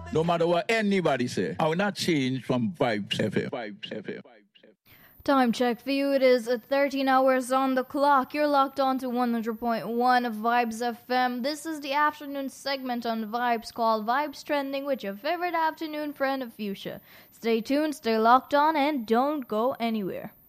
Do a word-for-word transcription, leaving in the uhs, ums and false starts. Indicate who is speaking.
Speaker 1: No matter what anybody say, I will not change from Vibes F M. Vibes F M.
Speaker 2: Time check for you. It is uh, thirteen hours on the clock. You're locked on to one hundred point one of Vibes F M. This is the afternoon segment on Vibes called Vibes Trending with your favorite afternoon friend, Fuchsia. Stay tuned, stay locked on, and don't go anywhere.